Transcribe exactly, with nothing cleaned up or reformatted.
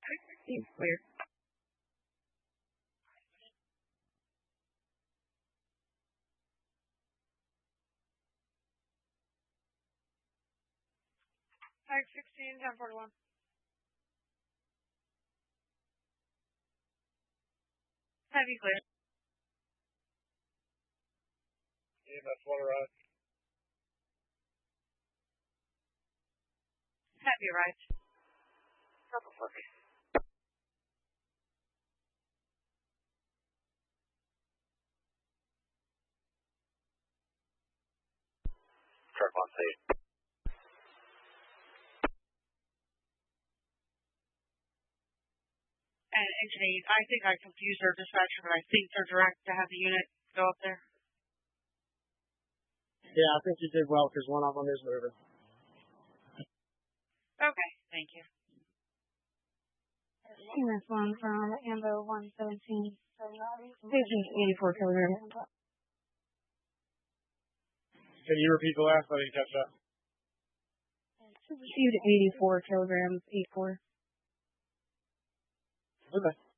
Seems clear. Tag sixteen, ten forty-one. Heavy clear. Yeah, that's water right. Heavy right. Purple fuck. Truck on safe. And engine eight, I think I confused our dispatcher, but I think they're direct to have the unit go up there. Yeah, I think you did well because one of them is moving. Okay, thank you. Team S one from Ambo one seventeen. Station eighty-four kilograms. Can you repeat the last? I didn't catch that. Received eighty-four kilograms, eight four. Okay.